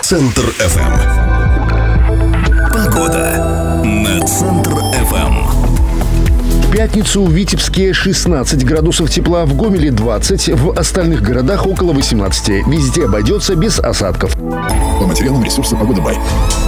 Центр FM. Погода на Центр FM. В пятницу в Витебске 16 градусов тепла, в Гомеле 20, в остальных городах около 18. Везде обойдется без осадков. По материалам ресурса «Погода Бай».